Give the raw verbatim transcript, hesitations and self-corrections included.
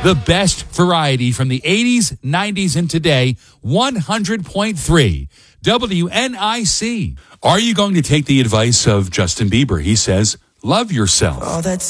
The best variety from the eighties, nineties, and today, one hundred point three W N I C. Are you going to take the advice of Justin Bieber? He says, love yourself. All that's